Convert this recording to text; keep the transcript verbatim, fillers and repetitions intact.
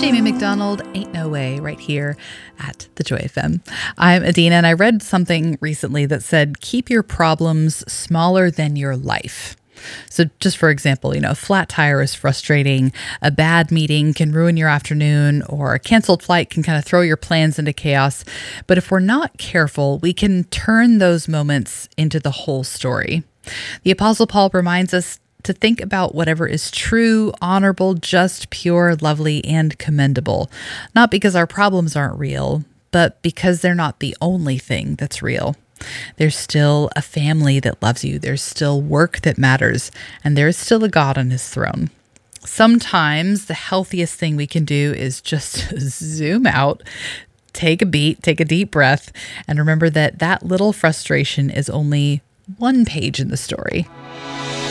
Jamie McDonald, Ain't No Way, right here at the Joy F M. I'm Adina, and I read something recently that said, keep your problems smaller than your life. So just for example, you know, a flat tire is frustrating, a bad meeting can ruin your afternoon, or a canceled flight can kind of throw your plans into chaos. But if we're not careful, we can turn those moments into the whole story. The Apostle Paul reminds us to think about whatever is true, honorable, just, pure, lovely, and commendable. Not because our problems aren't real, but because they're not the only thing that's real. There's still a family that loves you. There's still work that matters, and there's still a God on his throne. Sometimes the healthiest thing we can do is just zoom out, take a beat, take a deep breath, and remember that that little frustration is only one page in the story.